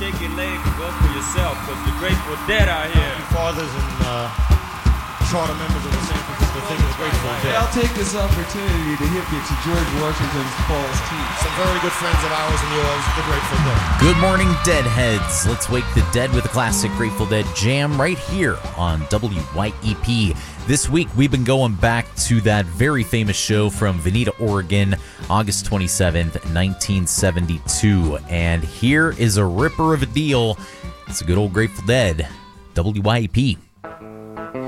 shake your leg and go for yourself, because the Grateful Dead out here. Fathers and charter members of the San Francisco thing of the Grateful Dead. I'll take this opportunity to hip you to George Washington's False Teeth. Some very good friends of ours and yours, the Grateful Dead. Good morning, Deadheads. Let's wake the dead with a classic Grateful Dead jam right here on WYEP. This week, we've been going back to that very famous show from Veneta, Oregon, August 27th, 1972. And here is a ripper of a deal. It's a good old Grateful Dead, WYEP.